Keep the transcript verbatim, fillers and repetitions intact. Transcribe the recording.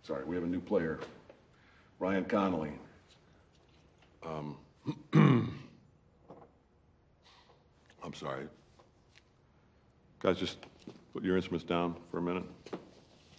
sorry, we have a new player, Ryan Connolly. Um, I'm sorry. Guys, just put your instruments down for a minute.